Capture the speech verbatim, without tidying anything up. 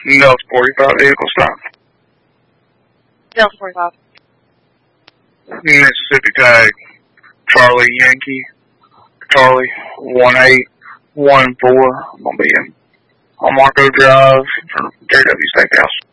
Delta forty-five vehicle stop. Delta forty-five. Mississippi tag. Charlie Yankee. Charlie one eight one four. I'm gonna be in on Marco Drive from J W Steakhouse.